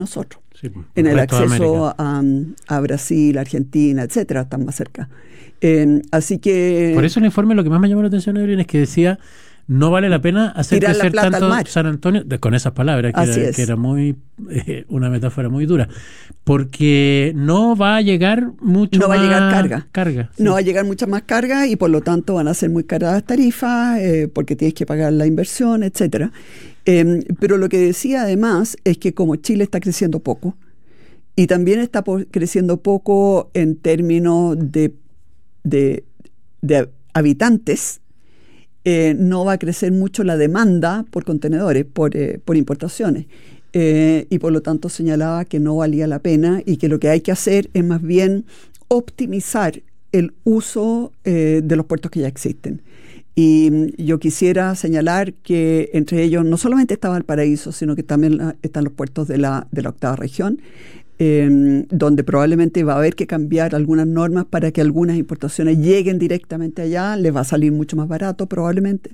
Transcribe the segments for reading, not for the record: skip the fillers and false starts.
nosotros. Sí, En el resto de acceso a Brasil, Argentina, etcétera, están más cerca. Así que... Por eso el informe lo que más me llamó la atención, Evelyn, es que decía no vale la pena hacer tirar la crecer plata al tanto mar. San Antonio, con esas palabras, que era muy una metáfora muy dura, porque no va a llegar mucho no más va a llegar carga. Sí. No va a llegar mucha más carga y por lo tanto van a ser muy caras las tarifas porque tienes que pagar la inversión, etcétera. Pero lo que decía además es que como Chile está creciendo poco y también está creciendo poco en términos de habitantes, no va a crecer mucho la demanda por contenedores, por importaciones. Y por lo tanto señalaba que no valía la pena y que lo que hay que hacer es más bien optimizar el uso de los puertos que ya existen. Y yo quisiera señalar que entre ellos no solamente está Valparaíso, sino que también están los puertos de la octava región, donde probablemente va a haber que cambiar algunas normas para que algunas importaciones lleguen directamente allá, les va a salir mucho más barato probablemente.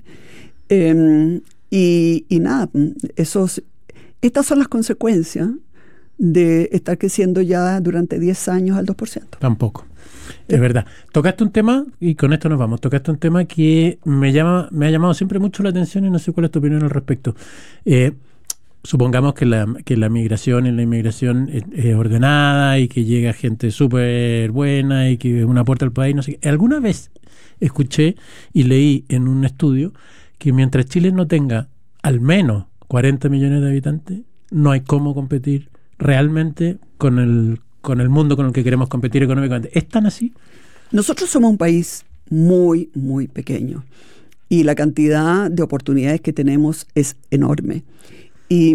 Y nada, estas son las consecuencias de estar creciendo ya durante 10 años al 2%. Tampoco. Es verdad. Tocaste un tema, y con esto nos vamos, tocaste un tema que me ha llamado siempre mucho la atención y no sé cuál es tu opinión al respecto. Supongamos que la migración y la inmigración es ordenada y que llega gente súper buena y que es una puerta al país, no sé qué. Alguna vez escuché y leí en un estudio que mientras Chile no tenga al menos 40 millones de habitantes, no hay cómo competir realmente con el mundo con el que queremos competir económicamente. ¿Es tan así? Nosotros somos un país muy, muy pequeño y la cantidad de oportunidades que tenemos es enorme. Y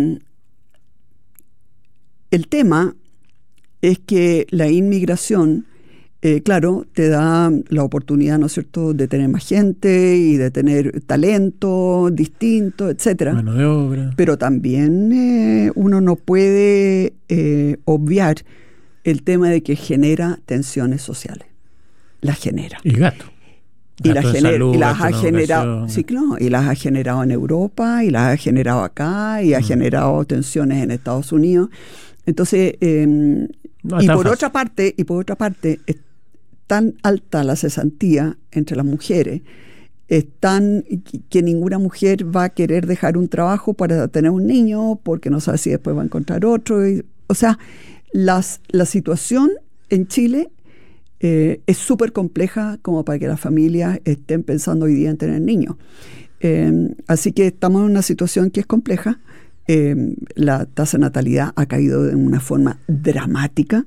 el tema es que la inmigración, claro, te da la oportunidad, ¿no es cierto?, de tener más gente y de tener talento distinto, etcétera. Mano de obra. Pero también uno no puede obviar el tema de que genera tensiones sociales. Las genera. Y gasto. Y las ha generado, sí, claro, y las ha generado en Europa, y las ha generado acá, y ha generado tensiones en Estados Unidos. Entonces, y por otra parte, es tan alta la cesantía entre las mujeres, es tan que ninguna mujer va a querer dejar un trabajo para tener un niño, porque no sabe si después va a encontrar otro. O sea, la situación en Chile es súper compleja como para que las familias estén pensando hoy día en tener niños. Así que estamos en una situación que es compleja. La tasa de natalidad ha caído de una forma dramática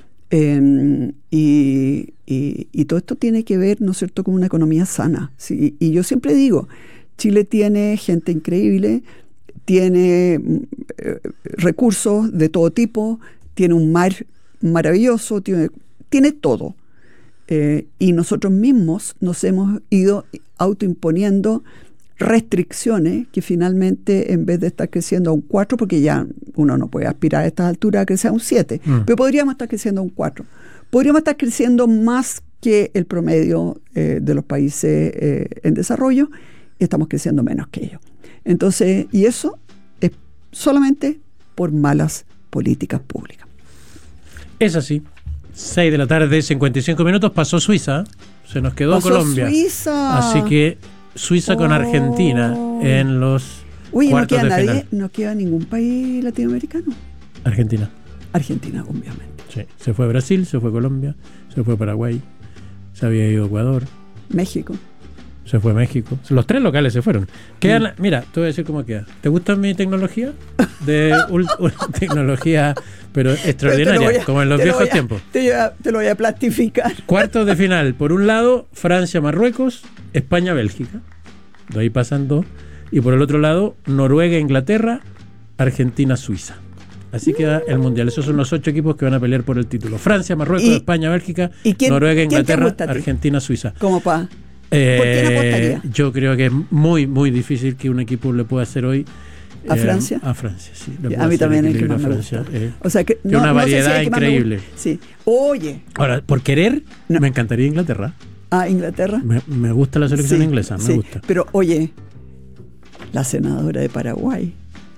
y todo esto tiene que ver, ¿no es cierto?, con una economía sana. ¿Sí? Y yo siempre digo, Chile tiene gente increíble, tiene recursos de todo tipo, tiene un mar maravilloso, tiene todo. Y nosotros mismos nos hemos ido autoimponiendo restricciones que finalmente, en vez de estar creciendo a un 4, porque ya uno no puede aspirar a estas alturas a crecer a un 7, pero podríamos estar creciendo a un 4. Podríamos estar creciendo más que el promedio de los países en desarrollo, y estamos creciendo menos que ellos. Entonces, y eso es solamente por malas políticas públicas. Es así. 6 de la tarde, 55 minutos, pasó Suiza, se nos quedó Colombia. Suiza. Así que Suiza con Argentina en los cuartos de final. No queda ningún país latinoamericano. Argentina, obviamente. Sí. Se fue Brasil, se fue Colombia, se fue Paraguay, se había ido Ecuador. México. Se fue México. Los 3 locales se fueron. Quedan, mira, te voy a decir cómo queda. ¿Te gusta mi tecnología? De tecnología, pero extraordinaria, como en los viejos tiempos. Te lo voy a plastificar. Cuartos de final. Por un lado, Francia-Marruecos, España-Bélgica. De ahí pasan 2. Y por el otro lado, Noruega-Inglaterra, Argentina-Suiza. Así queda el Mundial. Esos son los 8 equipos que van a pelear por el título. Francia, Marruecos, España, Bélgica, Noruega, Inglaterra, Argentina, Suiza. ¿Cómo pa? ¿Por quién apostaría? Yo creo que es muy, muy difícil que un equipo le pueda hacer hoy ¿a Francia? A Francia, sí. A mí también es que más me gusta. O sea, que una variedad increíble. Sí. Oye. Ahora, por querer, me encantaría Inglaterra. Ah, Inglaterra. Me gusta la selección inglesa, me gusta. Pero, oye, la senadora de Paraguay.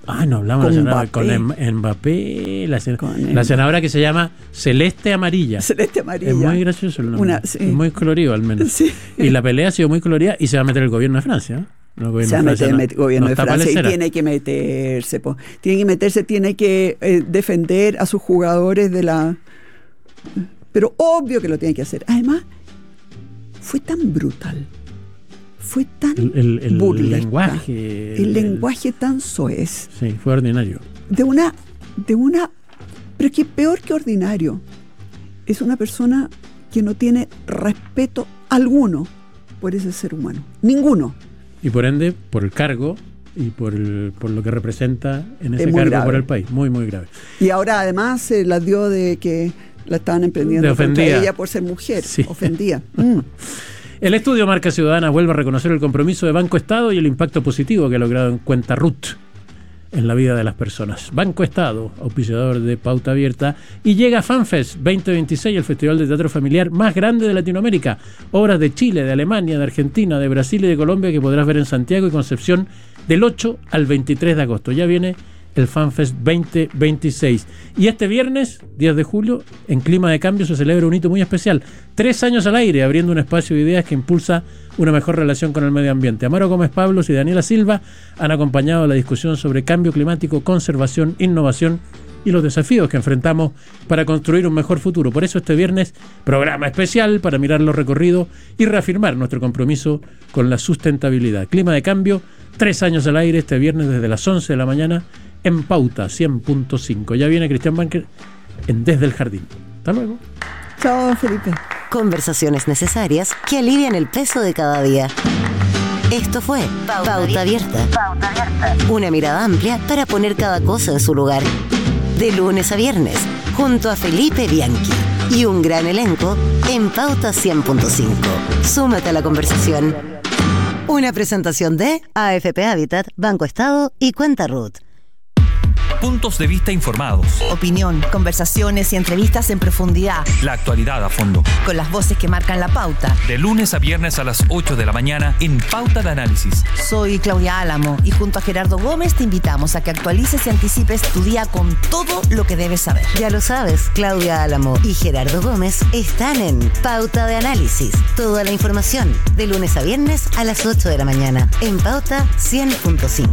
No hablamos con Mbappé, la senadora que se llama Celeste Amarilla. Celeste Amarilla. Es muy gracioso el nombre. Es muy colorido al menos. Sí. Y la pelea ha sido muy colorida y se va a meter el gobierno de Francia. Se va a meter el gobierno de Francia y tiene que meterse, tiene que defender a sus jugadores de la... Pero obvio que lo tiene que hacer. Además, fue tan brutal. Fue tan burlesca. El lenguaje tan soez. Sí, fue ordinario. Pero que peor que ordinario. Es una persona que no tiene respeto alguno por ese ser humano. Ninguno. Y por ende, por el cargo y por lo que representa en ese cargo grave. Por el país. Muy, muy grave. Y ahora además se las dio de que la estaban emprendiendo contra ella por ser mujer. Sí. Ofendía. El estudio Marca Ciudadana vuelve a reconocer el compromiso de Banco Estado y el impacto positivo que ha logrado en Cuenta RUT en la vida de las personas. Banco Estado, auspiciador de Pauta Abierta, y llega FanFest 2026, el festival de teatro familiar más grande de Latinoamérica. Obras de Chile, de Alemania, de Argentina, de Brasil y de Colombia que podrás ver en Santiago y Concepción del 8 al 23 de agosto. Ya viene el FanFest 2026. Y este viernes, 10 de julio, en Clima de Cambio se celebra un hito muy especial. 3 años al aire, abriendo un espacio de ideas que impulsa una mejor relación con el medio ambiente. Amaro Gómez Pablos y Daniela Silva han acompañado la discusión sobre cambio climático, conservación, innovación y los desafíos que enfrentamos para construir un mejor futuro. Por eso este viernes, programa especial para mirar los recorridos y reafirmar nuestro compromiso con la sustentabilidad. Clima de Cambio, 3 años al aire, este viernes desde las 11 de la mañana en Pauta 100.5. Ya viene Cristian Banker en Desde el Jardín. Hasta luego. Chao, Felipe. Conversaciones necesarias que alivian el peso de cada día. Esto fue Pauta Abierta. Una mirada amplia para poner cada cosa en su lugar. De lunes a viernes, junto a Felipe Bianchi y un gran elenco en Pauta 100.5. Súmate a la conversación. Una presentación de AFP Habitat, Banco Estado y Cuenta RUT. Puntos de vista informados. Opinión, conversaciones y entrevistas en profundidad. La actualidad a fondo. Con las voces que marcan la pauta. De lunes a viernes a las 8 de la mañana en Pauta de Análisis. Soy Claudia Álamo y junto a Gerardo Gómez te invitamos a que actualices y anticipes tu día con todo lo que debes saber. Ya lo sabes, Claudia Álamo y Gerardo Gómez están en Pauta de Análisis. Toda la información de lunes a viernes a las 8 de la mañana en Pauta 100.5.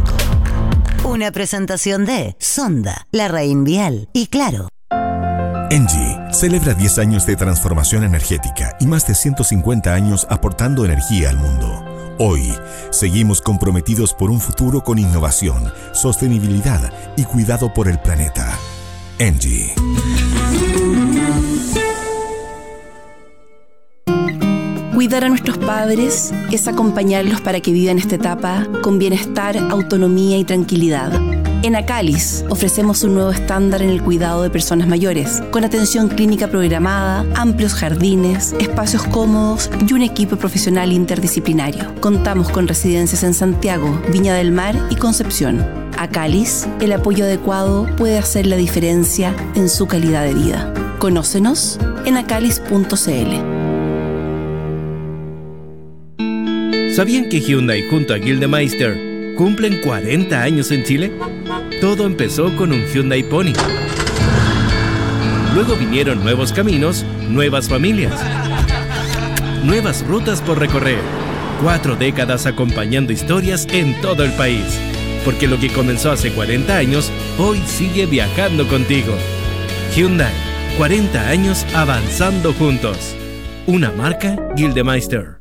Una presentación de Sonda, La Vial y Claro. Engie celebra 10 años de transformación energética y más de 150 años aportando energía al mundo. Hoy, seguimos comprometidos por un futuro con innovación, sostenibilidad y cuidado por el planeta. Engie. Cuidar a nuestros padres es acompañarlos para que vivan esta etapa con bienestar, autonomía y tranquilidad. En Acalis ofrecemos un nuevo estándar en el cuidado de personas mayores, con atención clínica programada, amplios jardines, espacios cómodos y un equipo profesional interdisciplinario. Contamos con residencias en Santiago, Viña del Mar y Concepción. Acalis, el apoyo adecuado puede hacer la diferencia en su calidad de vida. Conócenos en acalis.cl. ¿Sabían que Hyundai junto a Gildemeister cumplen 40 años en Chile? Todo empezó con un Hyundai Pony. Luego vinieron nuevos caminos, nuevas familias, nuevas rutas por recorrer. 4 décadas acompañando historias en todo el país. Porque lo que comenzó hace 40 años, hoy sigue viajando contigo. Hyundai, 40 años avanzando juntos. Una marca Gildemeister.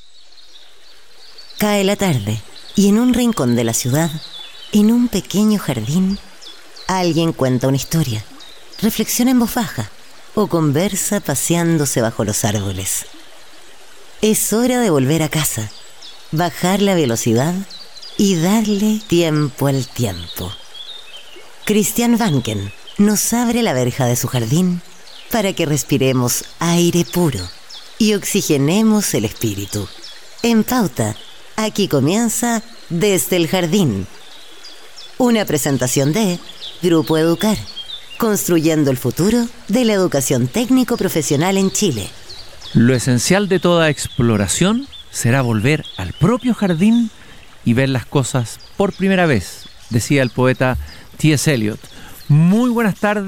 Cae la tarde y en un rincón de la ciudad, en un pequeño jardín, alguien cuenta una historia, reflexiona en voz baja o conversa paseándose bajo los árboles. Es hora de volver a casa, bajar la velocidad y darle tiempo al tiempo. Christian Vanken nos abre la verja de su jardín para que respiremos aire puro y oxigenemos el espíritu. En Pauta, aquí comienza Desde el Jardín. Una presentación de Grupo Educar, construyendo el futuro de la educación técnico-profesional en Chile. Lo esencial de toda exploración será volver al propio jardín y ver las cosas por primera vez, decía el poeta T.S. Eliot. Muy buenas tardes.